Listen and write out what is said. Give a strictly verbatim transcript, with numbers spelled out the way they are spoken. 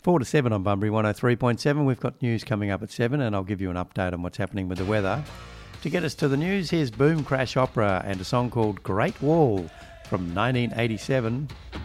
Four to seven on Bunbury one oh three point seven. We've got news coming up at seven, and I'll give you an update on what's happening with the weather. To get us to the news, here's Boom Crash Opera and a song called Great Wall from nineteen eighty-seven.